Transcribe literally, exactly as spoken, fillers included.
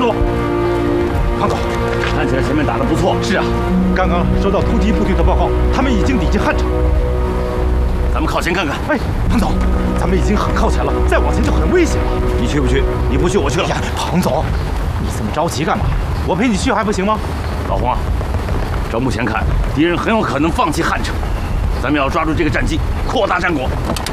总，庞总， 看起来前面打得不错。 是啊，刚刚收到突击部队的报告，他们已经抵近汉城。 咱们靠前看看。 哎，庞总，咱们已经很靠前了，再往前就很危险了。 你去不去？你不去，我去了。 呀，庞总，你这么着急干嘛？我陪你去还不行吗？ 老洪啊，照目前看，敌人很有可能放弃汉城，咱们要抓住这个战机，扩大战果。